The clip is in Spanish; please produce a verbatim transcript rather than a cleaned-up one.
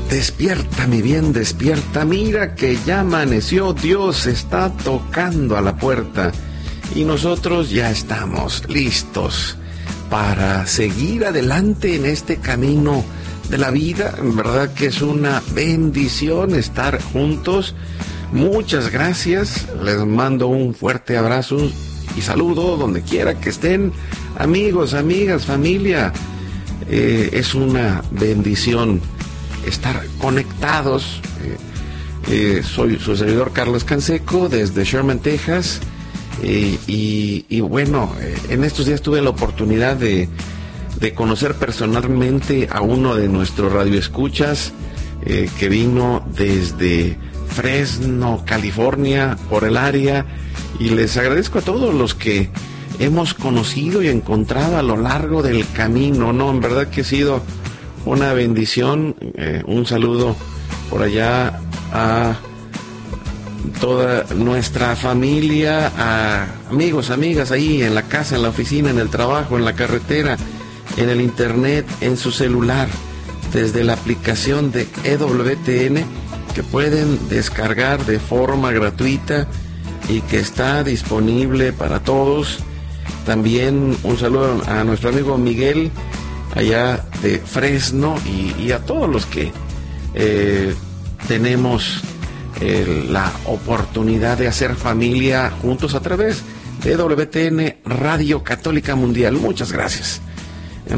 Despierta, mi bien, despierta, mira que ya amaneció, Dios está tocando a la puerta y nosotros ya estamos listos para seguir adelante en este camino de la vida. En verdad que es una bendición estar juntos. Muchas gracias, les mando un fuerte abrazo y saludo donde quiera que estén, amigos, amigas, familia. Eh, es una bendición estar conectados. Eh, eh, soy su servidor Carlos Canseco desde Sherman, Texas, eh, y, y bueno, eh, en estos días tuve la oportunidad de, de conocer personalmente a uno de nuestros radioescuchas eh, que vino desde Fresno, California, por el área, y les agradezco a todos los que hemos conocido y encontrado a lo largo del camino, ¿no? En verdad que ha sido una bendición. Eh, un saludo por allá a toda nuestra familia, a amigos, amigas ahí en la casa, en la oficina, en el trabajo, en la carretera, en el internet, en su celular, desde la aplicación de E W T N que pueden descargar de forma gratuita y que está disponible para todos. También un saludo a nuestro amigo Miguel allá de Fresno y, y a todos los que eh, tenemos eh, la oportunidad de hacer familia juntos a través de E W T N Radio Católica Mundial. Muchas gracias.